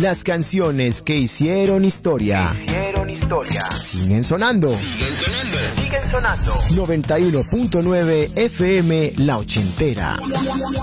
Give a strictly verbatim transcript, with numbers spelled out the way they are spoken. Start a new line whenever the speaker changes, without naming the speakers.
Las canciones que hicieron historia.
Hicieron historia.
Siguen sonando.
Siguen sonando. Siguen sonando.
noventa y uno punto nueve F M La Ochentera.